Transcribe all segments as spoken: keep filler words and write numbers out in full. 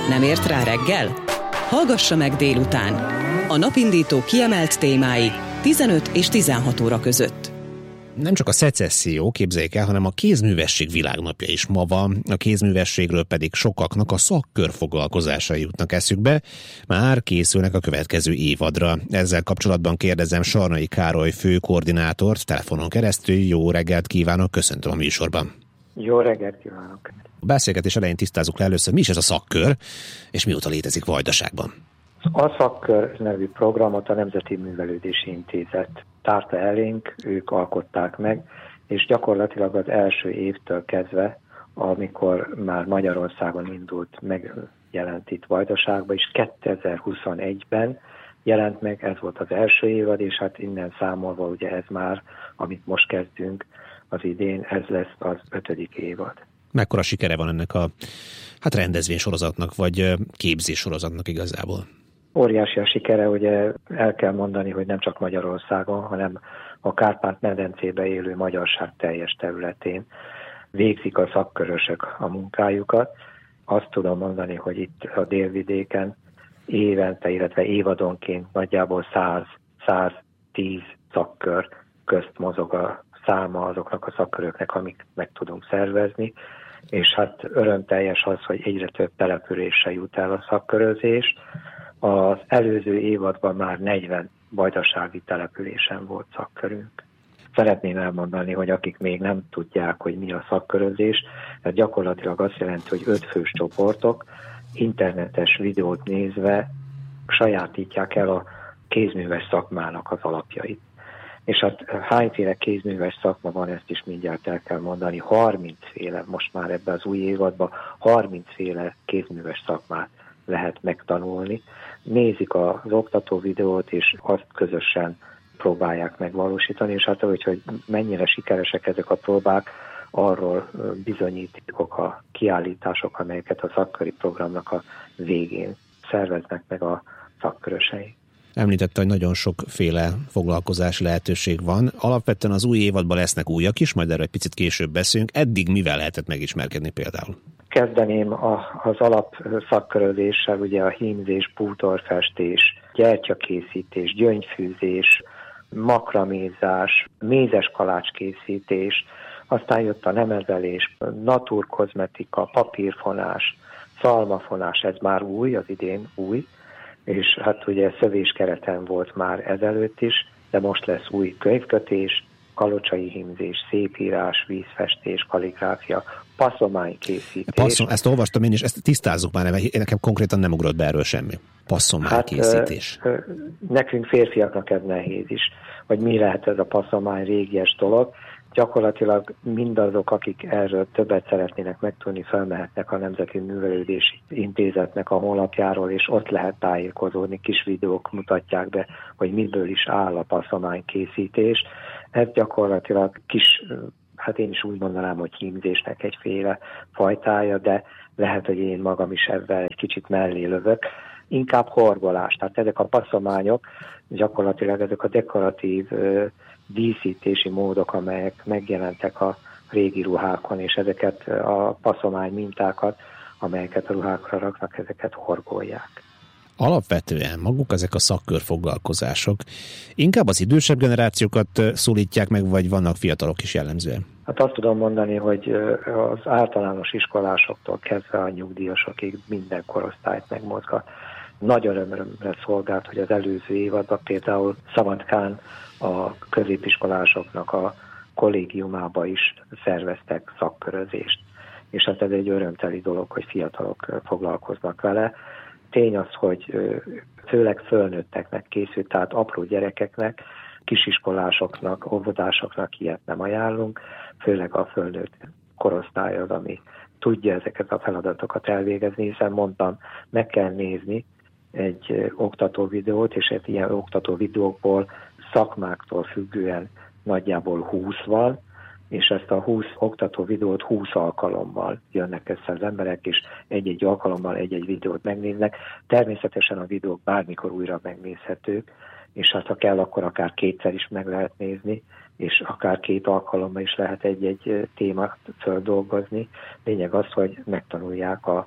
Nem ért rá reggel? Hallgassa meg délután. A napindító kiemelt témái tizenöt és tizenhat óra között. Nem csak a szecesszió, képzeljék el, hanem a kézművesség világnapja is ma van. A kézművességről pedig sokaknak a szakkör foglalkozásai jutnak eszükbe. Már készülnek a következő évadra. Ezzel kapcsolatban kérdezem Sarnai Károly főkoordinátort telefonon keresztül. Jó reggelt kívánok, köszöntöm a műsorban. Jó reggelt kívánok! A beszélgetés elején tisztázzuk le először, mi is ez a szakkör, és mióta létezik Vajdaságban. A szakkör nevű programot a Nemzeti Művelődési Intézet tárta elénk, ők alkották meg, és gyakorlatilag az első évtől kezdve, amikor már Magyarországon indult, megjelent itt Vajdaságban, és kétezer-huszonegyben jelent meg, ez volt az első évad, és hát innen számolva ugye ez már, amit most kezdünk az idén, ez lesz az ötödik évad. Mekkora sikere van ennek a hát rendezvénysorozatnak, vagy képzéssorozatnak igazából? Óriási a sikere, ugye el kell mondani, hogy nem csak Magyarországon, hanem a Kárpát-medencébe élő magyarság teljes területén végzik a szakkörösök a munkájukat. Azt tudom mondani, hogy itt a délvidéken évente, illetve évadonként nagyjából száz-száztíz szakkör közt mozog a száma azoknak a szakköröknek, amik meg tudunk szervezni, és hát örömteljes az, hogy egyre több településre jut el a szakkörözés. Az előző évadban már negyven vajdasági településen volt szakkörünk. Szeretném elmondani, hogy akik még nem tudják, hogy mi a szakkörözés, ez gyakorlatilag azt jelenti, hogy öt fős csoportok internetes videót nézve sajátítják el a kézműves szakmának az alapjait. És hát hányféle kézműves szakma van, ezt is mindjárt el kell mondani, harmincféle, most már ebben az új évadban harmincféle kézműves szakmát lehet megtanulni. Nézik az oktató videót, és azt közösen próbálják megvalósítani, és hát hogy, hogy mennyire sikeresek ezek a próbák, arról bizonyítékok a kiállítások, amelyeket a szakköri programnak a végén szerveznek meg a szakkörösei. Említette, hogy nagyon sokféle foglalkozási lehetőség van. Alapvetően az új évadban lesznek újak is, majd erről egy picit később beszélünk. Eddig mivel lehetett megismerkedni például? Kezdeném a, az alap szakkörözéssel, ugye a hímzés, bútorfestés, gyertyakészítés, gyöngyfűzés, makramézás, mézes kalácskészítés, aztán jött a nemezelés, naturkozmetika, papírfonás, szalmafonás, ez már új, az idén új, és hát ugye szövéskereten volt már ezelőtt is, de most lesz új könyvkötés, kalocsai hímzés, szépírás, vízfestés, kalligráfia, passzománykészítés. Passzom, ezt olvastam én is, ezt tisztázzuk már, mert nekem konkrétan nem ugrott be erről semmi. Passzománykészítés. Hát, nekünk férfiaknak ez nehéz is, hogy mi lehet ez a passzomány, régies dolog. Gyakorlatilag mindazok, akik erről többet szeretnének megtudni, felmehetnek a Nemzeti Művelődési Intézetnek a honlapjáról, és ott lehet tájékozódni, kis videók mutatják be, hogy miből is áll a passzománykészítés. Ez gyakorlatilag kis, hát én is úgy mondanám, hogy hímzésnek egyféle fajtája, de lehet, hogy én magam is ebben egy kicsit mellé lövök. Inkább horgolás, tehát ezek a passzományok, gyakorlatilag ezek a dekoratív díszítési módok, amelyek megjelentek a régi ruhákon, és ezeket a passzomány mintákat, amelyeket a ruhákra raknak, ezeket horgolják. Alapvetően maguk ezek a szakkörfoglalkozások inkább az idősebb generációkat szólítják meg, vagy vannak fiatalok is jellemzően? Hát azt tudom mondani, hogy az általános iskolásoktól kezdve a nyugdíjasokig minden korosztályt megmozgat. Nagyon örömre szolgált, hogy az előző évadban például Szabadkán a középiskolásoknak a kollégiumába is szerveztek szakkörözést. És hát ez egy örömteli dolog, hogy fiatalok foglalkoznak vele. Tény az, hogy főleg fölnőtteknek készült, tehát apró gyerekeknek, kisiskolásoknak, óvodásoknak ilyet nem ajánlunk, főleg a fölnőtt korosztály az, ami tudja ezeket a feladatokat elvégezni, hiszen mondtam, meg kell nézni egy oktató videót, és egy ilyen oktató videókból szakmáktól függően nagyjából húsz van, és ezt a húsz oktató videót húsz alkalommal jönnek össze az emberek, és egy-egy alkalommal egy-egy videót megnéznek. Természetesen a videók bármikor újra megnézhetők, és hát ha kell, akkor akár kétszer is meg lehet nézni, és akár két alkalommal is lehet egy-egy témát földolgozni. Lényeg az, hogy megtanulják a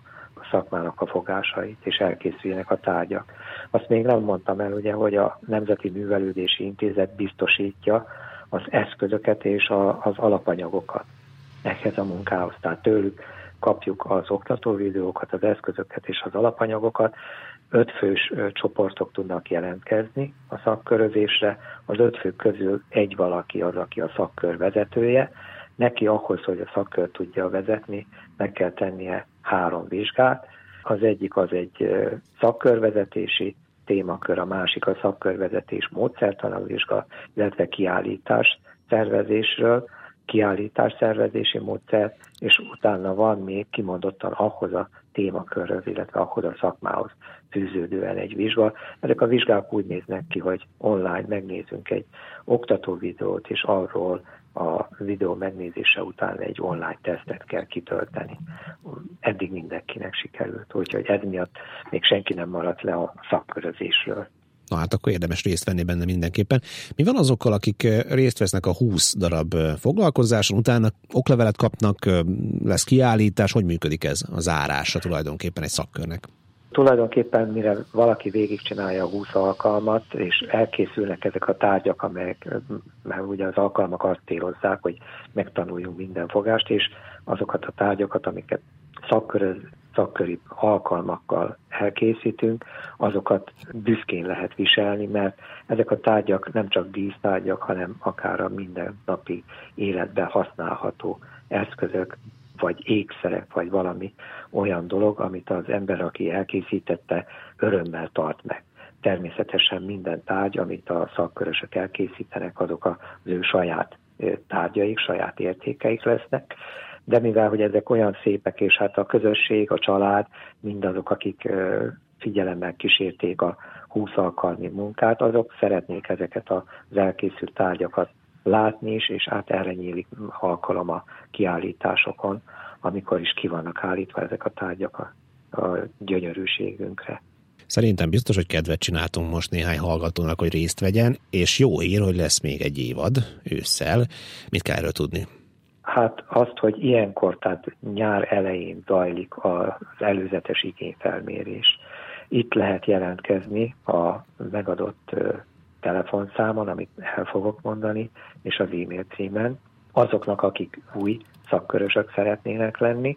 a szakmának a fogásait, és elkészüljenek a tárgyak. Azt még nem mondtam el, ugye, hogy a Nemzeti Művelődési Intézet biztosítja az eszközöket és a, az alapanyagokat ehhez a munkához. Tehát tőlük kapjuk az oktatóvideókat, az eszközöket és az alapanyagokat. Öt fős ö, csoportok tudnak jelentkezni a szakkörözésre. Az öt fő közül egy valaki az, aki a szakkör vezetője. Neki ahhoz, hogy a szakkör tudja vezetni, meg kell tennie három vizsgát. Az egyik az egy ö, szakkörvezetési témakör, a másik a szakkörvezetés módszertani vizsga, illetve kiállítás szervezésről, kiállítás szervezési módszer, és utána van még kimondottan ahhoz a témakörhöz, illetve ahhoz a szakmához fűződően egy vizsga. Ezek a vizsgák úgy néznek ki, hogy online megnézünk egy oktató videót, és arról a videó megnézése után egy online tesztet kell kitölteni. Eddig mindenkinek sikerült, úgyhogy ez miatt még senki nem maradt le a szakkörözésről. Na hát akkor érdemes részt venni benne mindenképpen. Mi van azokkal, akik részt vesznek a húsz darab foglalkozáson, utána oklevelet kapnak, lesz kiállítás, hogy működik ez a zárása tulajdonképpen egy szakkörnek? Tulajdonképpen mire valaki végigcsinálja a húsz alkalmat, és elkészülnek ezek a tárgyak, amelyek, mert ugye az alkalmak azt célozzák, hogy megtanuljunk minden fogást, és azokat a tárgyakat, amiket szakköröz, szakköri alkalmakkal elkészítünk, azokat büszkén lehet viselni, mert ezek a tárgyak nem csak dísztárgyak, hanem akár a mindennapi életben használható eszközök, vagy ékszerek, vagy valami olyan dolog, amit az ember, aki elkészítette, örömmel tart meg. Természetesen minden tárgy, amit a szakkörösök elkészítenek, azok az ő saját tárgyaik, saját értékeik lesznek, de mivel, hogy ezek olyan szépek, és hát a közösség, a család, mindazok, akik figyelemmel kísérték a húsz alkalmi munkát, azok szeretnék ezeket az elkészült tárgyakat látni is, és hát erre nyílik alkalom a kiállításokon, amikor is ki vannak állítva ezek a tárgyak a, a gyönyörűségünkre. Szerintem biztos, hogy kedvet csináltunk most néhány hallgatónak, hogy részt vegyen, és jó hír, hogy lesz még egy évad ősszel. Mit kell erről tudni? Hát azt, hogy ilyenkor, tehát nyár elején zajlik az előzetes igényfelmérés. Itt lehet jelentkezni a megadott telefonszámon, amit el fogok mondani, és az e-mail címen, azoknak, akik új szakkörösök szeretnének lenni,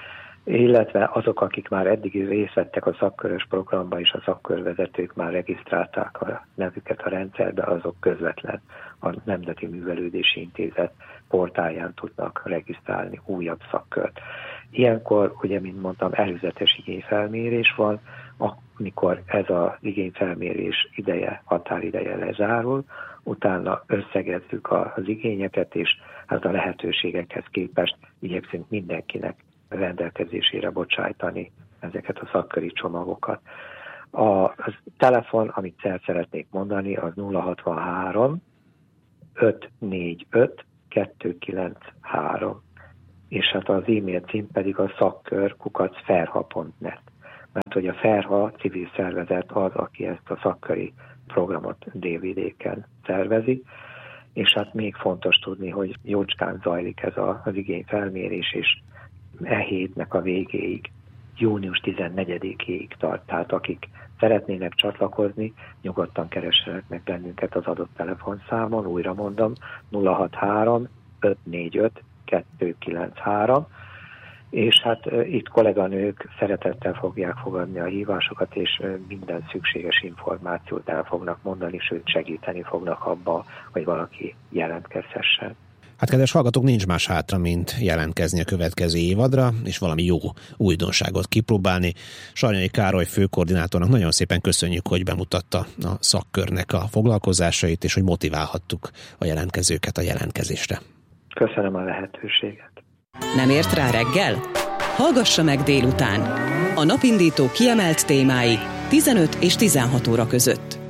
illetve azok, akik már eddig részt vettek a szakkörös programba, és a szakkörvezetők már regisztrálták a nevüket a rendszerbe, azok közvetlen a Nemzeti Művelődési Intézet portáján tudnak regisztrálni újabb szakkört. Ilyenkor, ugye, mint mondtam, előzetes igényfelmérés van, amikor ez az igényfelmérés ideje, határideje lezárul, utána összegezzük az igényeket, és hát a lehetőségekhez képest igyekszünk mindenkinek rendelkezésére bocsájtani ezeket a szakköri csomagokat. A telefon, amit el szeretnék mondani, az nulla hatvanhárom öt négy öt kettő kilenc három, és hát az e-mail cím pedig a szakkör kukac ferha pont net. Mert hogy a Ferha civil szervezet az, aki ezt a szakköri programot Délvidéken szervezi, és hát még fontos tudni, hogy jócskán zajlik ez az igényfelmérés, és e hétnek a végéig, június tizennegyedikéig tart. Tehát akik szeretnének csatlakozni, nyugodtan keressenek meg bennünket az adott telefonszámon, újra mondom, nulla hatvanhárom öt négy öt kettő kilenc három, és hát itt kolléganők szeretettel fogják fogadni a hívásokat, és minden szükséges információt el fognak mondani, sőt segíteni fognak abba, hogy valaki jelentkezhessen. Hát kedves hallgatók, nincs más hátra, mint jelentkezni a következő évadra, és valami jó újdonságot kipróbálni. Sarnyai Károly főkoordinátornak nagyon szépen köszönjük, hogy bemutatta a szakkörnek a foglalkozásait, és hogy motiválhattuk a jelentkezőket a jelentkezésre. Köszönöm a lehetőséget. Nem ért rá reggel? Hallgassa meg délután. A napindító kiemelt témái tizenöt és tizenhat óra között.